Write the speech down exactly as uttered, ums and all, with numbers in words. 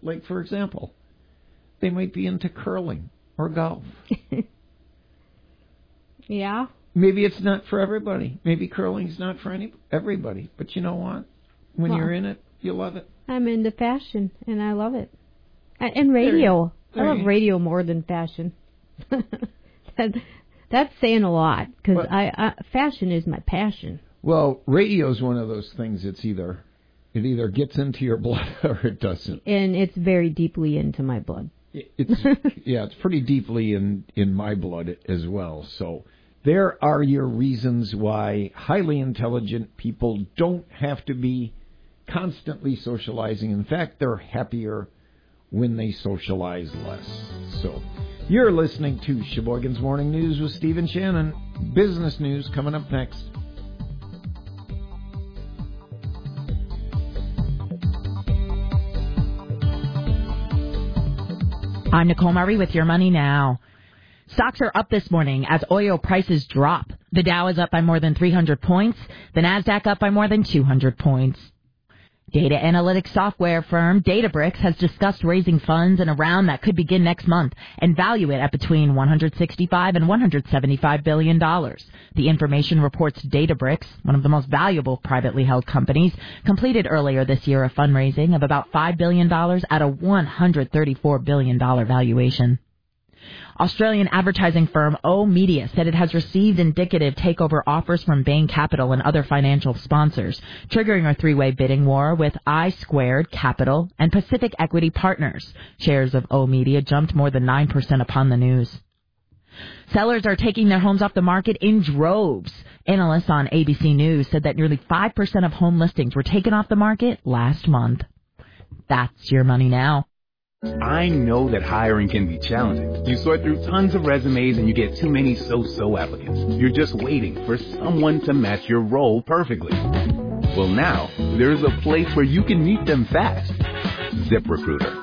like, for example, they might be into curling or golf. Yeah. Maybe it's not for everybody. Maybe curling's not for any everybody. But you know what? When well, you're in it, you love it. I'm into fashion, and I love it. And radio. There, there I love radio more than fashion. that, that's saying a lot, because well, I, I fashion is my passion. Well, radio is one of those things. It's either it either gets into your blood or it doesn't. And it's very deeply into my blood. It's yeah, it's pretty deeply in, in my blood as well. So there are your reasons why highly intelligent people don't have to be constantly socializing. In fact, they're happier when they socialize less. So you're listening to Sheboygan's Morning News with Steve and Shannon. Business news coming up next. I'm Nicole Murray with Your Money Now. Stocks are up this morning as oil prices drop. The Dow is up by more than three hundred points. The Nasdaq up by more than two hundred points. Data analytics software firm Databricks has discussed raising funds in a round that could begin next month and value it at between one hundred sixty-five and one hundred seventy-five billion dollars. The information reports Databricks, one of the most valuable privately held companies, completed earlier this year a fundraising of about five billion dollars at a one hundred thirty-four billion dollars valuation. Australian advertising firm O Media said it has received indicative takeover offers from Bain Capital and other financial sponsors, triggering a three-way bidding war with I Squared Capital and Pacific Equity Partners. Shares of O Media jumped more than nine percent upon the news. Sellers are taking their homes off the market in droves. Analysts on A B C News said that nearly five percent of home listings were taken off the market last month. That's Your Money Now. I know that hiring can be challenging. You sort through tons of resumes and you get too many so-so applicants. You're just waiting for someone to match your role perfectly. Well, now, there's a place where you can meet them fast. ZipRecruiter.